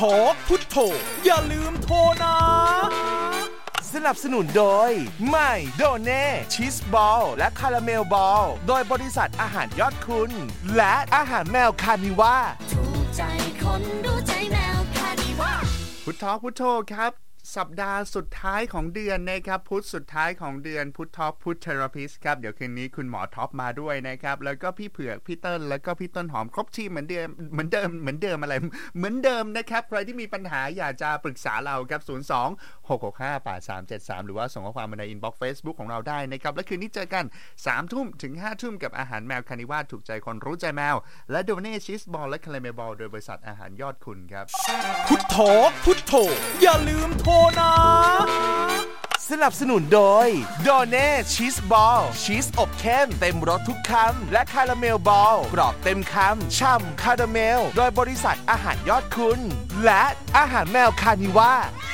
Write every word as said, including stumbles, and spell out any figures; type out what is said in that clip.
พุทโธอย่าลืมโทรนะสนับสนุนโดยใหม่โดเน่ชีสบอลและคาราเมลบอลโดยบริษัทอาหารยอดคุณและอาหารแมวคานิว่าถูกใจคนรู้ใจแมวคานิว่าพุทโธพุทโธครับสัปดาห์สุดท้ายของเดือนนะครับพุธสุดท้ายของเดือนพุทท็อปพุทเทอราพิสครับเดี๋ยวคืนนี้คุณหมอท็อปมาด้วยนะครับแล้วก็พี่เผือกพี่เติ้ลแล้วก็พี่ต้นหอมครบทีมเหมือนเดิมเหมือนเดิมเหมือนเดิมอะไรเหมือนเดิมนะครับใครที่มีปัญหาอยากจะปรึกษาเราครับศูนย์ สอง หก หก ห้า แปด สาม เจ็ด สามหรือว่าส่งข้อความมาในอินบ็อกซ์ Facebook ของเราได้นะครับและคืนนี้เจอกัน สาม ทุ่มถึง ห้า ทุ่มกับอาหารแมวคานิว่าถูกใจคนรู้ใจแมวและโดเน่ชีสบอลและคาราเมลบอลโดยบริษัทอาหารยอดคุณครับพุทโธพุทโธอย่าลืมโทรนะสนับสนุนโดยโดเน่ชีสบอลชีสอบเข้มเต็มรสทุกคำและคาราเมลบอลกรอบเต็มคำฉ่ำคาราเมลโดยบริษัทอาหารยอดคุณและอาหารแมวคานิว่า